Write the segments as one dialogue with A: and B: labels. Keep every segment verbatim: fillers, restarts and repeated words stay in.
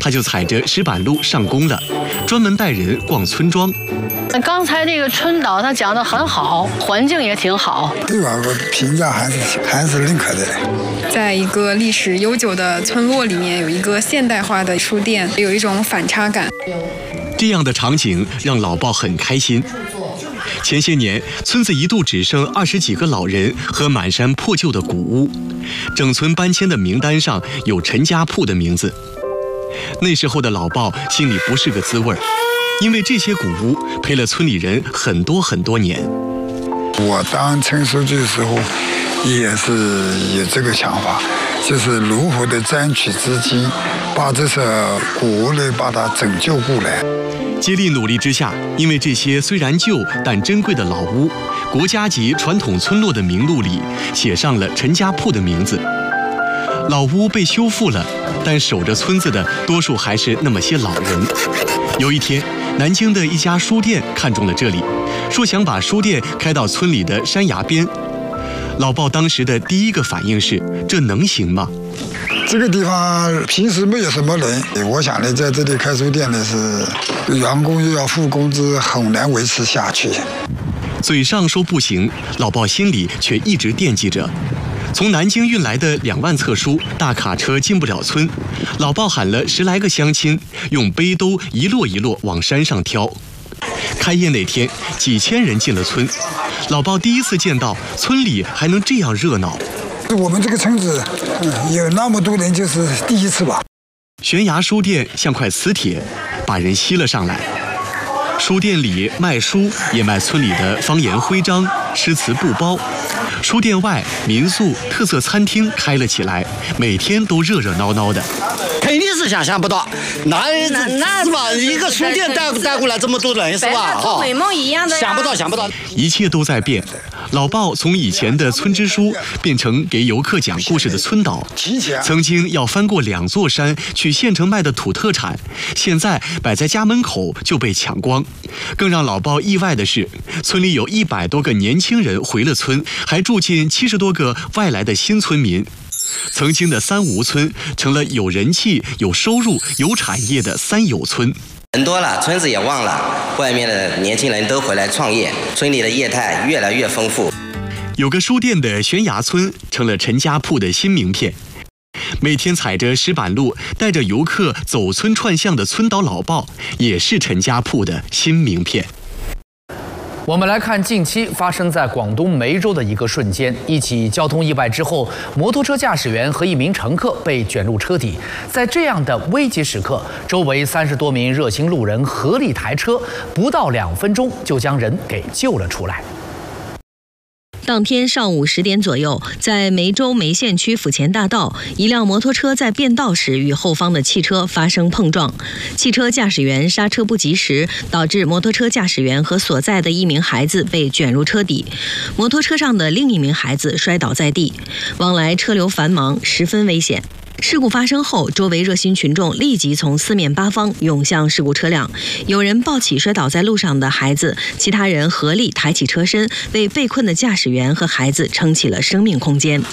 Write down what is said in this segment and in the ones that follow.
A: 他就踩着石板路上工了，专门带人逛村庄。
B: 刚才这个春导他讲得很好，环境也挺好，
C: 对吧？我评价还是还是认可的。
D: 在一个历史悠久的村落里面，有一个现代化的书店，有一种反差感。
A: 这样的场景让老鲍很开心。前些年，村子一度只剩二十几个老人和满山破旧的古屋，整村搬迁的名单上有陈家铺的名字。那时候的老鲍心里不是个滋味儿，因为这些古屋陪了村里人很多很多年。
C: 我当村书记的时候，也是有这个想法，就是如何的争取资金，把这些古屋呢把它拯救过来。
A: 接力努力之下，因为这些虽然旧但珍贵的老屋，国家级传统村落的名录里写上了陈家铺的名字。老屋被修复了，但守着村子的多数还是那么些老人。有一天，南京的一家书店看中了这里，说想把书店开到村里的山崖边。老鲍当时的第一个反应是：这能行吗？
C: 这个地方平时没有什么人，我想呢，在这里开书店呢，是员工又要付工资，很难维持下去。
A: 嘴上说不行，老鲍心里却一直惦记着。从南京运来的两万册书，大卡车进不了村，老鲍喊了十来个乡亲，用背兜一摞一摞往山上挑。开业那天，几千人进了村，老鲍第一次见到村里还能这样热闹。
C: 我们这个村子，嗯，有那么多人，就是第一次吧。
A: 悬崖书店像块磁铁，把人吸了上来。书店里卖书，也卖村里的方言徽章、诗词布包。书店外，民宿、特色餐厅开了起来，每天都热热闹闹的。
E: 肯定是想象不到，那那那是吧？一个书店带带过来这么多人，是吧？
F: 哈，美梦一样的。
E: 想不到，想不到。
A: 一切都在变。老鲍从以前的村支书变成给游客讲故事的村导，曾经要翻过两座山去县城卖的土特产，现在摆在家门口就被抢光。更让老鲍意外的是，村里有一百多个年轻人回了村，还住进七十多个外来的新村民。曾经的三无村成了有人气、有收入、有产业的三有村。
G: 人多了，村子也旺了，外面的年轻人都回来创业，村里的业态越来越丰富。
A: 有个书店的悬崖村成了陈家铺的新名片。每天踩着石板路带着游客走村串巷的村导老鲍，也是陈家铺的新名片。
H: 我们来看近期发生在广东梅州的一个瞬间，一起交通意外之后，摩托车驾驶员和一名乘客被卷入车底。在这样的危急时刻，周围三十多名热心路人合力抬车，不到两分钟就将人给救了出来。
I: 当天上午十点左右，在梅州梅县区府前大道，一辆摩托车在变道时与后方的汽车发生碰撞，汽车驾驶员刹车不及时，导致摩托车驾驶员和所在的一名孩子被卷入车底，摩托车上的另一名孩子摔倒在地，往来车流繁忙，十分危险。事故发生后，周围热心群众立即从四面八方涌向事故车辆，有人抱起摔倒在路上的孩子，其他人合力抬起车身，为被困的驾驶员和孩子撑起了生命空间。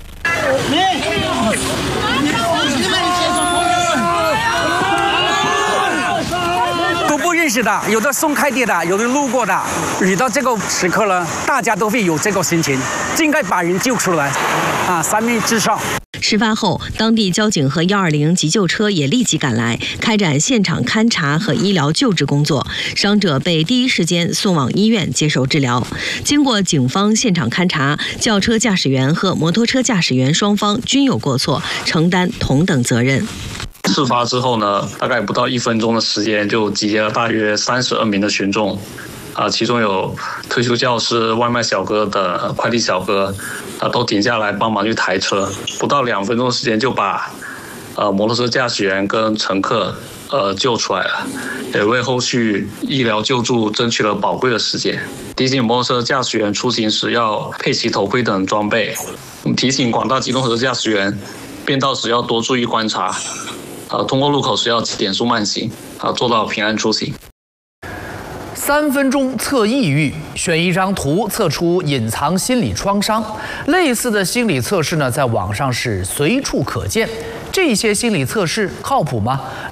J: 都不认识的，有的送快递的，有的路过的，遇到这个时刻了，大家都会有这个心情，应该把人救出来，啊，三命至上。
I: 事发后，当地交警和一二零急救车也立即赶来，开展现场勘查和医疗救治工作。伤者被第一时间送往医院接受治疗。经过警方现场勘查，轿车驾驶员和摩托车驾驶员双方均有过错，承担同等责任。
K: 事发之后呢，大概不到一分钟的时间，就集结了大约三十二名的群众。啊，其中有退休教师、外卖小哥等快递小哥，啊，都停下来帮忙去抬车。不到两分钟的时间，就把呃摩托车驾驶员跟乘客呃救出来了，也为后续医疗救助争取了宝贵的时间。提醒摩托车驾驶员出行时要配齐头盔等装备。提醒广大机动车驾驶员，变道时要多注意观察，啊，通过路口时要减速慢行，啊，做到平安出行。
H: 三分钟测抑郁，选一张图测出隐藏心理创伤。类似的心理测试呢，在网上是随处可见。这些心理测试靠谱吗？